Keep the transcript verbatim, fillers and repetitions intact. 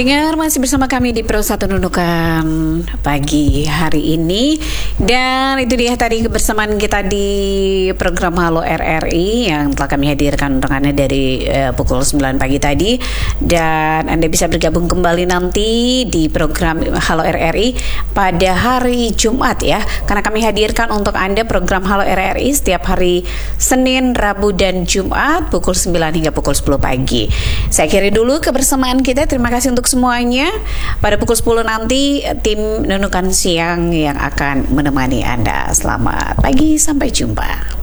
Pendengar masih bersama kami di Pro satu Nunukan pagi hari ini. Dan itu dia tadi kebersamaan kita di program Halo R R I yang telah kami hadirkan untuk Anda dari uh, pukul sembilan pagi tadi. Dan Anda bisa bergabung kembali nanti di program Halo R R I pada hari Jumat ya, karena kami hadirkan untuk Anda program Halo R R I setiap hari Senin, Rabu, dan Jumat pukul sembilan hingga pukul sepuluh pagi. Saya akhiri dulu kebersamaan kita. Terima kasih untuk semuanya. Pada pukul sepuluh nanti tim Nunukan Siang yang akan menemani Anda. Selamat pagi, sampai jumpa.